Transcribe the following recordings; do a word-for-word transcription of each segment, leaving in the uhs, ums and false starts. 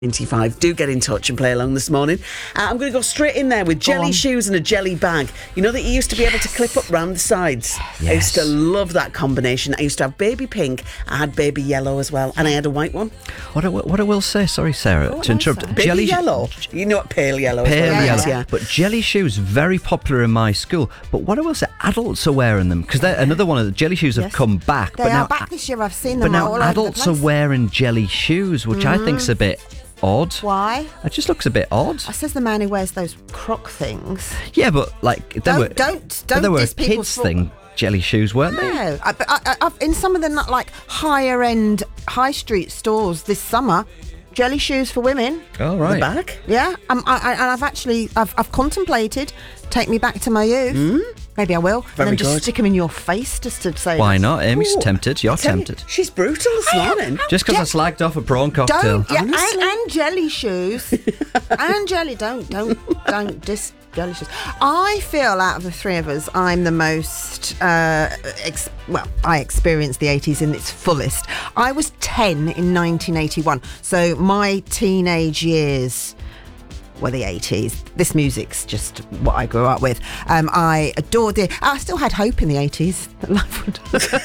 ninety-five. Do get in touch and play along this morning. Uh, I'm going to go straight in there with jelly shoes and a jelly bag. You know that you used to be able to clip up round the sides? Yes. I used to love that combination. I used to have baby pink. I had baby yellow as well. And I had a white one. What I, what I will say, sorry, Sarah, Oh, to interrupt. Baby jelly yellow. You know what pale yellow is? Pale well, yellow. yeah. But jelly shoes, very popular in my school. But what I will say, adults are wearing them. Because another one of the jelly shoes have Yes. come back. They but are now, back this year. I've seen But them now all over the adults are place. wearing jelly shoes, which I think's a bit odd. Why? It just looks a bit odd. I says the man who wears those croc things. Yeah, but like they Don't- were don't- but don't they were a diss people's kids fault. thing. Jelly shoes, weren't they? No, I, but I, I, I've, in some of the not like higher end high street stores this summer, jelly shoes for women. Oh The right. bag? Yeah, um, I, I, and I've actually I've, I've contemplated take me back to my youth. Maybe I will. Very and then just good. stick them in your face just to say. Why not? Amy's Ooh, tempted. You're Tell you, tempted. she's brutal this morning. Just because I slagged off a prawn cocktail. Don't yeah, and, Honestly. and jelly shoes and jelly. Don't don't don't dis jelly shoes. I feel out of the three of us, I'm the most. Uh, ex- well, I experienced the eighties in its fullest. I was ten in nineteen eighty-one, so my teenage years were the eighties. This music's just what I grew up with. Um, I adored it. I still had hope in the eighties. Life would.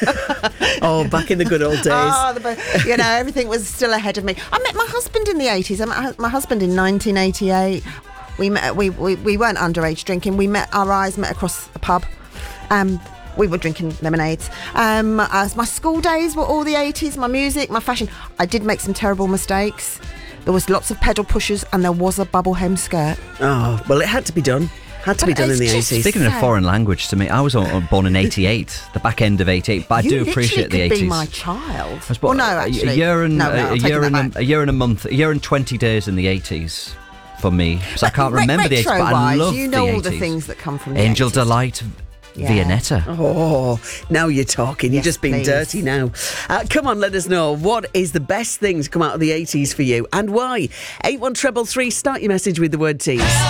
Oh, back in the good old days. Oh, the, you know, everything was still ahead of me. I met my husband in the eighties. I met my husband in nineteen eighty-eight. We met. We, we we weren't underage drinking. We met. Our eyes met across a pub. Um, we were drinking lemonades. Um, as my school days were all the eighties. My music, my fashion. I did make some terrible mistakes. There was lots of pedal pushers, and there was a bubble hem skirt. Oh, well, it had to be done. Had to be But done in it's the just- eighties. Speaking of foreign language, to me, I was on- born in eighty-eight, the back end of eighty-eight, but I you do appreciate the literally could eighties. be my child. I was Well, born no, a- actually. a year and no, no, a, I'm a taking year that and back. a, a year and a month, a year and twenty days in the eighties for me. So I can't Re- remember the eighties, but I retro-wise, love you know the all eighties. the things that come from the Angel eighties. Delight, Yeah. Viennetta. Oh, now you're talking. You're Yes, just being please. dirty now. Uh, come on, let us know. What is the best thing to come out of the eighties for you and why? eight one three three three. Start your message with the word tease.